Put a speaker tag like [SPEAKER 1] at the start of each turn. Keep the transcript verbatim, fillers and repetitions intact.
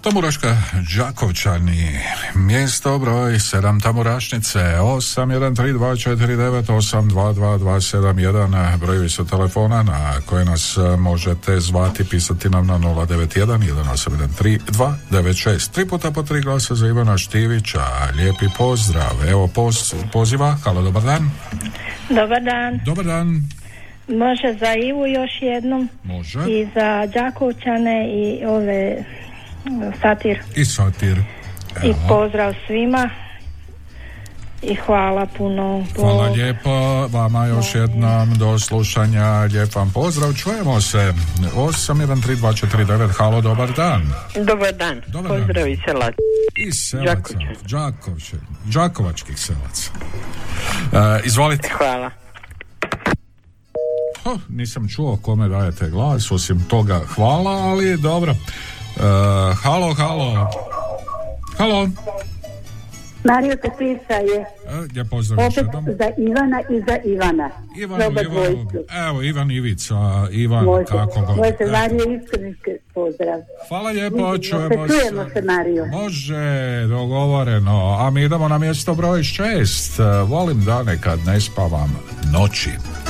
[SPEAKER 1] Tamburaška Đakovčani, mjesto broj sedam Tamburašnice, osam jedan tri dva četiri devet osam dva dva dva sedam jedan, brojevi su telefona na koje nas možete zvati, pisati nam na nula devet jedan jedan osam jedan tri dva devet šest. Tri puta po tri glasa za Ivana Štivića, lijepi pozdrav. Evo poz, poziva, halo, dobar dan.
[SPEAKER 2] Dobar dan.
[SPEAKER 1] Dobar dan.
[SPEAKER 2] Može za Ivu još jednom.
[SPEAKER 1] Može.
[SPEAKER 2] I za Đakovčane i ove Satir.
[SPEAKER 1] I Satir. Evo.
[SPEAKER 2] I pozdrav svima. I hvala puno.
[SPEAKER 1] Hvala lijepo vama još jednom, do slušanja, lijep vam pozdrav, čujemo se. Osam jedan tri dva četiri devet, halo, dobar dan.
[SPEAKER 3] Dobar dan,
[SPEAKER 1] dobar
[SPEAKER 3] pozdrav
[SPEAKER 1] dan.
[SPEAKER 3] iz selaca.
[SPEAKER 1] Iz selaca, Đakovče, Đakovačkih selaca. Uh, izvolite.
[SPEAKER 3] Hvala.
[SPEAKER 1] Oh, nisam čuo kome dajete glas, osim toga hvala, ali dobro. Uh, halo, halo. Halo.
[SPEAKER 4] Mario Kapica je.
[SPEAKER 1] Ja pozdrav još jednom.
[SPEAKER 4] Za Ivana i za Ivana.
[SPEAKER 1] Ivan, Ivan, evo, Ivan Ivica, Ivan,
[SPEAKER 4] može,
[SPEAKER 1] kako god.
[SPEAKER 4] Može, Mario, iskreni pozdrav.
[SPEAKER 1] Hvala lijepo, čujemo
[SPEAKER 4] se. Čujemo se, Mario.
[SPEAKER 1] Može, dogovoreno. A mi idemo na mjesto broj šest. Volim da nekad ne spavam noći.